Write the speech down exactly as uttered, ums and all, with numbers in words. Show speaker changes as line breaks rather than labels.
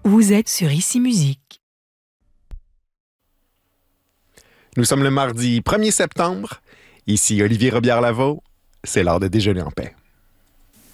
Vous êtes sur Ici Musique.
Nous sommes le mardi premier septembre. Ici Olivier Robillard-Lavaux. C'est l'heure de déjeuner en paix.